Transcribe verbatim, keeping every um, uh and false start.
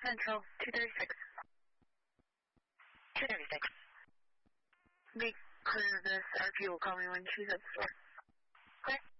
Central, two thirty-six. two thirty-six. Be clear of this. R P will call me when she's at the store. Clear.